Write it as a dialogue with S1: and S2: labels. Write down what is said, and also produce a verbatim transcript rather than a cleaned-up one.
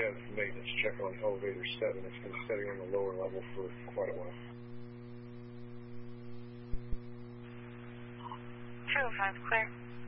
S1: ahead for maintenance check on elevator seven. It's been sitting on the lower level for quite a while.
S2: two oh five, clear.